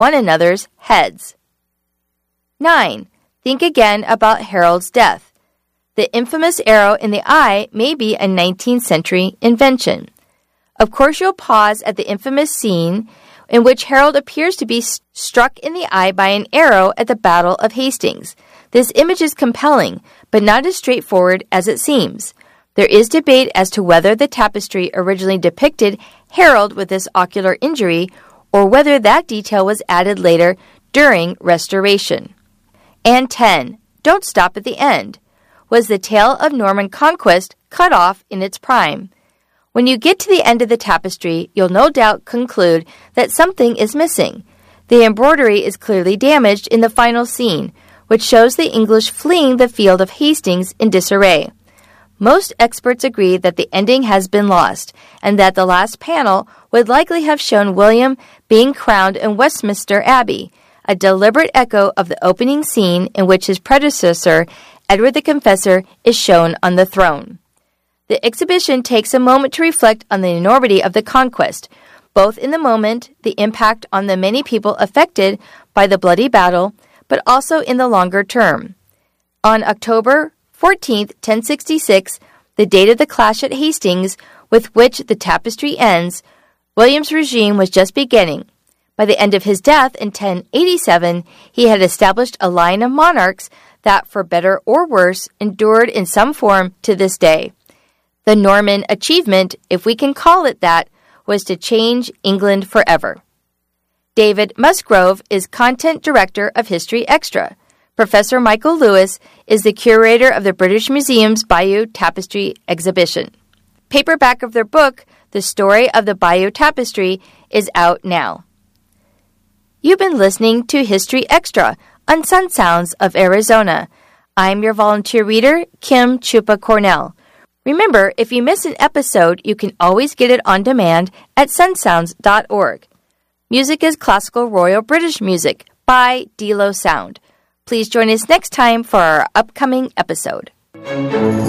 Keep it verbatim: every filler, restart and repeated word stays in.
one another's heads. nine. Think again about Harold's death. The infamous arrow in the eye may be a nineteenth century invention. Of course, you'll pause at the infamous scene in which Harold appears to be st- struck in the eye by an arrow at the Battle of Hastings. This image is compelling, but not as straightforward as it seems. There is debate as to whether the tapestry originally depicted Harold with this ocular injury or whether that detail was added later during restoration. And ten. Don't stop at the end. Was the tale of Norman conquest cut off in its prime? When you get to the end of the tapestry, you'll no doubt conclude that something is missing. The embroidery is clearly damaged in the final scene, which shows the English fleeing the field of Hastings in disarray. Most experts agree that the ending has been lost, and that the last panel would likely have shown William being crowned in Westminster Abbey, a deliberate echo of the opening scene in which his predecessor, Edward the Confessor, is shown on the throne. The exhibition takes a moment to reflect on the enormity of the conquest, both in the moment, the impact on the many people affected by the bloody battle, but also in the longer term. On October fourteenth, ten sixty-six, the date of the clash at Hastings, with which the tapestry ends, William's regime was just beginning. By the end of his death in ten eighty-seven, he had established a line of monarchs that, for better or worse, endured in some form to this day. The Norman achievement, if we can call it that, was to change England forever. David Musgrove is Content Director of History Extra. Professor Michael Lewis is the curator of the British Museum's Bayeux Tapestry exhibition. Paperback of their book, The Story of the Bayeux Tapestry, is out now. You've been listening to History Extra on Sun Sounds of Arizona. I'm your volunteer reader, Kim Chupa Cornell. Remember, if you miss an episode, you can always get it on demand at sun sounds dot org. Music is classical Royal British music by D L O Sound. Please join us next time for our upcoming episode.